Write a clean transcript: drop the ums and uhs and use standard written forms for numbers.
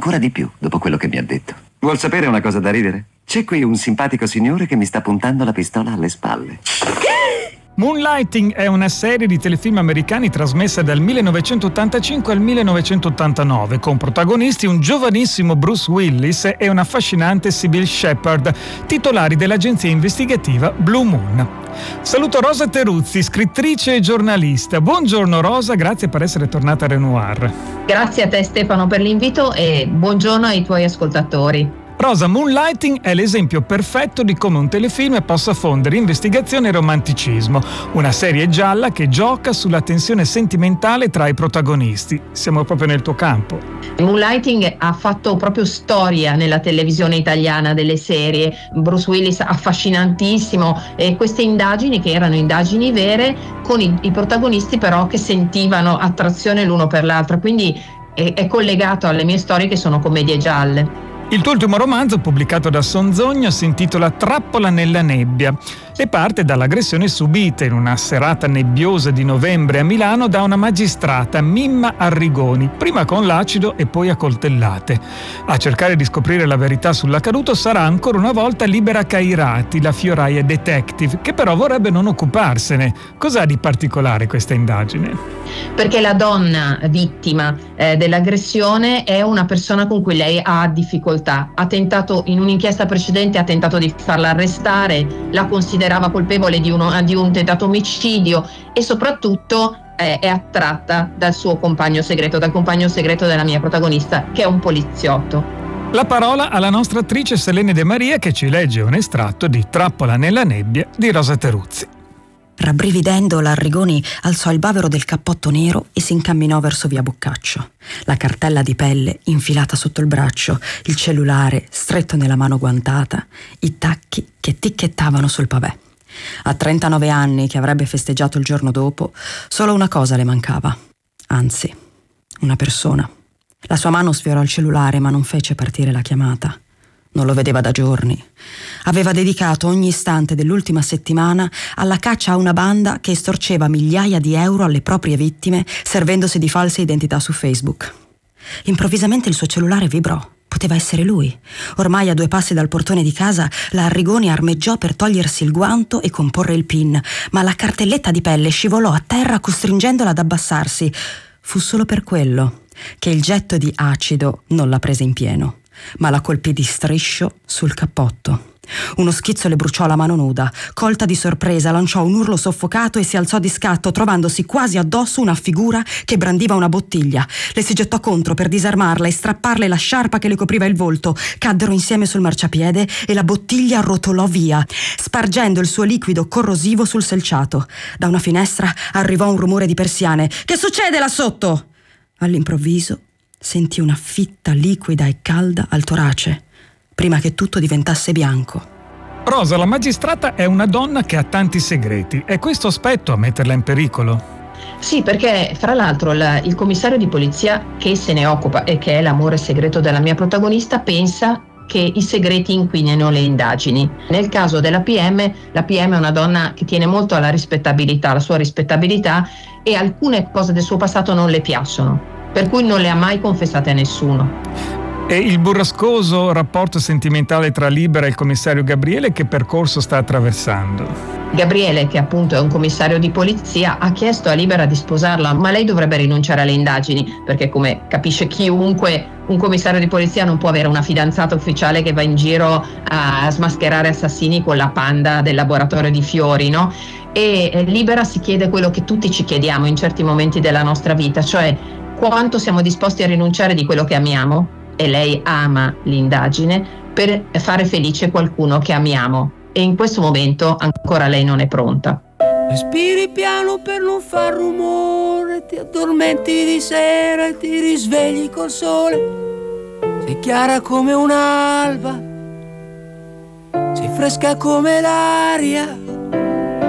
ancora di più dopo quello che mi ha detto. Vuol sapere una cosa da ridere? C'è qui un simpatico signore che mi sta puntando la pistola alle spalle. Moonlighting è una serie di telefilm americani trasmessa dal 1985 al 1989, con protagonisti un giovanissimo Bruce Willis e un affascinante Sybil Shepherd, titolari dell'agenzia investigativa Blue Moon. Saluto Rosa Teruzzi, scrittrice e giornalista. Buongiorno Rosa, grazie per essere tornata a Renoir. Grazie a te Stefano per l'invito e buongiorno ai tuoi ascoltatori. Rosa, Moonlighting è l'esempio perfetto di come un telefilm possa fondere investigazione e romanticismo. Una serie gialla che gioca sulla tensione sentimentale tra i protagonisti. Siamo proprio nel tuo campo. Moonlighting ha fatto proprio storia nella televisione italiana delle serie. Bruce Willis affascinantissimo, e queste indagini che erano indagini vere con i protagonisti però che sentivano attrazione l'uno per l'altro, quindi è collegato alle mie storie che sono commedie gialle. Il tuo ultimo romanzo, pubblicato da Sonzogno, si intitola Trappola nella nebbia e parte dall'aggressione subita in una serata nebbiosa di novembre a Milano da una magistrata, Mimma Arrigoni, prima con l'acido e poi a coltellate. A cercare di scoprire la verità sull'accaduto sarà ancora una volta Libera Cairati, la fioraia detective, che però vorrebbe non occuparsene. Cos'ha di particolare questa indagine? Perché la donna vittima dell'aggressione è una persona con cui lei ha difficoltà. Ha tentato, in un'inchiesta precedente, ha tentato di farla arrestare, la considerava colpevole di un tentato omicidio e soprattutto è attratta dal suo compagno segreto, dal compagno segreto della mia protagonista, che è un poliziotto. La parola alla nostra attrice Selene De Maria, che ci legge un estratto di Trappola nella nebbia di Rosa Teruzzi. Rabbrividendo, l'Arrigoni alzò il bavero del cappotto nero e si incamminò verso via Boccaccio. La cartella di pelle infilata sotto il braccio, il cellulare stretto nella mano guantata, i tacchi che ticchettavano sul pavè. A 39 anni, che avrebbe festeggiato il giorno dopo, solo una cosa le mancava. Anzi, una persona. La sua mano sfiorò il cellulare ma non fece partire la chiamata. Non lo vedeva da giorni. Aveva dedicato ogni istante dell'ultima settimana alla caccia a una banda che estorceva migliaia di euro alle proprie vittime servendosi di false identità su Facebook. Improvvisamente il suo cellulare vibrò. Poteva essere lui. Ormai a 2 passi dal portone di casa, la Arrigoni armeggiò per togliersi il guanto e comporre il PIN, ma la cartelletta di pelle scivolò a terra costringendola ad abbassarsi. Fu solo per quello che il getto di acido non la prese in pieno, ma la colpì di striscio sul cappotto. Uno schizzo le bruciò la mano nuda. Colta di sorpresa, lanciò un urlo soffocato e si alzò di scatto, trovandosi quasi addosso una figura che brandiva una bottiglia. Le si gettò contro per disarmarla e strapparle la sciarpa che le copriva il volto. Caddero insieme sul marciapiede e la bottiglia rotolò via, spargendo il suo liquido corrosivo sul selciato. Da una finestra arrivò un rumore di persiane. «Che succede là sotto?» All'improvviso sentì una fitta liquida e calda al torace, prima che tutto diventasse bianco. Rosa, la magistrata è una donna che ha tanti segreti. È questo aspetto a metterla in pericolo? Sì, perché fra l'altro il commissario di polizia che se ne occupa e che è l'amore segreto della mia protagonista pensa che i segreti inquinino le indagini. Nel caso della PM, la PM è una donna che tiene molto alla rispettabilità, alla sua rispettabilità, e alcune cose del suo passato non le piacciono, per cui non le ha mai confessate a nessuno. E il burrascoso rapporto sentimentale tra Libera e il commissario Gabriele, che percorso sta attraversando? Gabriele, che appunto è un commissario di polizia, ha chiesto a Libera di sposarla, ma lei dovrebbe rinunciare alle indagini, perché come capisce chiunque, un commissario di polizia non può avere una fidanzata ufficiale che va in giro a smascherare assassini con la panda del laboratorio di fiori, no? E Libera si chiede quello che tutti ci chiediamo in certi momenti della nostra vita, cioè quanto siamo disposti a rinunciare di quello che amiamo. E lei ama l'indagine per fare felice qualcuno che amiamo, e in questo momento ancora lei non è pronta. Respiri piano per non far rumore, ti addormenti di sera e ti risvegli col sole. Sei chiara come un'alba, sei fresca come l'aria,